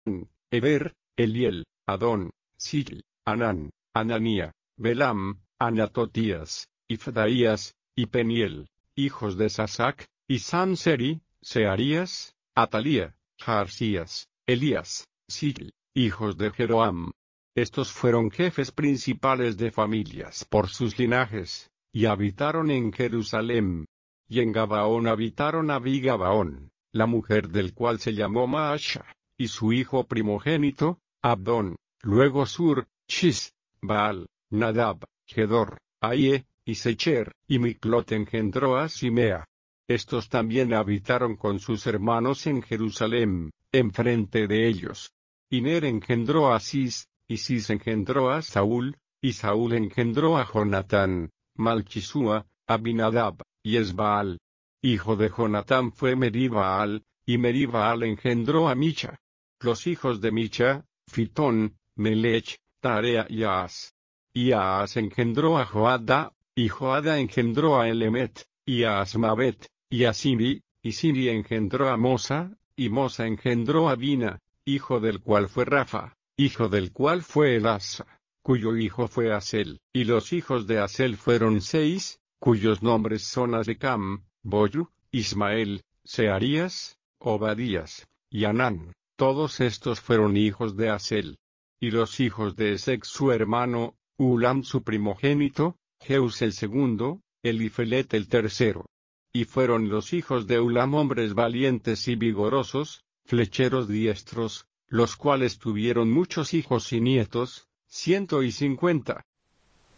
Eber, Eliel, Adón, Sil, Anán, Ananía, Belam, Anatotías, y Fedaías, y Peniel, hijos de Sasac, y Sanseri, Searías, Atalía, Jarsías, Elías, Sil, hijos de Jeroam. Estos fueron jefes principales de familias por sus linajes, y habitaron en Jerusalén. Y en Gabaón habitaron Abi Gabaón, la mujer del cual se llamó Maasha, y su hijo primogénito, Abdón, luego Sur, Shis, Baal, Nadab, Gedor, Aie, y Secher, y Miclot engendró a Simea. Estos también habitaron con sus hermanos en Jerusalén, enfrente de ellos. Y Ner engendró a Cis, y Cis engendró a Saúl, y Saúl engendró a Jonatán, Malchisúa, Abinadab, y Esbaal. Hijo de Jonatán fue Meribaal, y Meribaal engendró a Micha. Los hijos de Micha, Fitón, Melech, Tarea y Ahaz. Y Ahaz engendró a Joada, y Joada engendró a Elemet, y a Asmavet, y a Siri, y Siri engendró a Mosa, y Mosa engendró a Bina, hijo del cual fue Rafa, hijo del cual fue Elasa, cuyo hijo fue Asel. Y los hijos de Asel fueron 6, cuyos nombres son Azekam, Boyu, Ismael, Searías, Obadías, y Anán. Todos estos fueron hijos de Asel. Y los hijos de Esec su hermano, Ulam su primogénito, Jeus el segundo, Elifelet el tercero. Y fueron los hijos de Ulam hombres valientes y vigorosos, flecheros diestros, los cuales tuvieron muchos hijos y nietos, 150.